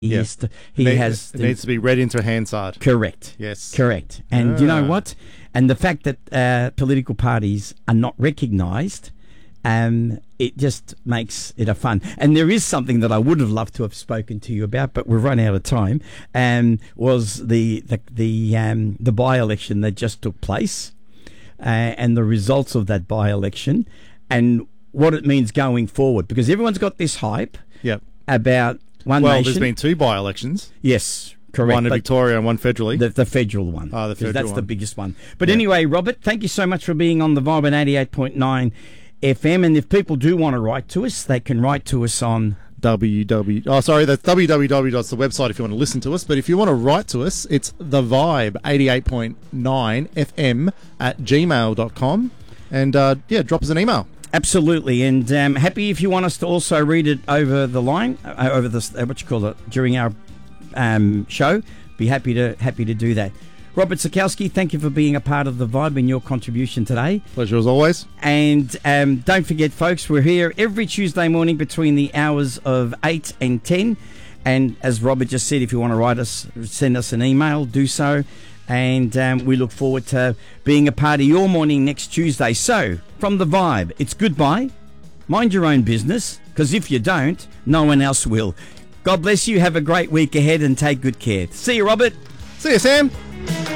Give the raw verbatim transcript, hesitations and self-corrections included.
He, Yeah. is to, he Need- has it the- needs to be read into Hansard. correct. Yes. Correct. And you know Ah. what? And the fact that uh, political parties are not recognised, um, it just makes it a fun. And there is something that I would have loved to have spoken to you about, but we've run out of time. Um, was the the the um, the by-election that just took place, uh, and the results of that by-election, and what it means going forward. Because everyone's got this hype Yep. about One Well, Nation. there's been two by-elections. Yes, correct. One in but Victoria and one federally. The, the federal one. Oh, the 'Cause federal That's one. the biggest one. But Yeah. anyway, Robert, thank you so much for being on the Vibe at eighty-eight point nine F M. And if people do want to write to us, they can write to us on... www. Oh, sorry, that's www. That's the website if you want to listen to us. But if you want to write to us, it's the Vibe eighty-eight point nine F M at gmail dot com. And uh, yeah, drop us an email. Absolutely. And um, happy if you want us to also read it over the line, uh, over the, uh, what you call it, during our um, show. Be happy to happy to do that. Robert Sikowski, thank you for being a part of the Vibe and your contribution today. Pleasure as always. And um, don't forget, folks, we're here every Tuesday morning between the hours of eight and ten. And as Robert just said, if you want to write us, send us an email, do so. And um, we look forward to being a part of your morning next Tuesday. So, from the Vibe, it's goodbye. Mind your own business, because if you don't, no one else will. God bless you. Have a great week ahead and take good care. See you, Robert. See you, Sam.